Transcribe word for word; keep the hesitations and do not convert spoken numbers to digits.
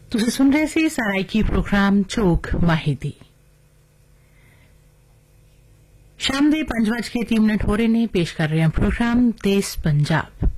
ਤੁਸੀਂ ਸੁਣ ਰਹੇ ਸੀ ਸਰਾਇਕੀ ਪ੍ਰੋਗਰਾਮ ਚੋਕ ਮਾਹਿਦੀ। ਸ਼ਾਮ ਦੇ ਪੰਜ ਵੱਜ ਕੇ ਤੀਹ ਮਿੰਟ ਹੋ ਰਹੇ ਨੇ। ਪੇਸ਼ ਕਰ ਰਹੇ ਹਾਂ ਪ੍ਰੋਗਰਾਮ ਦੇਸ਼ ਪੰਜਾਬ।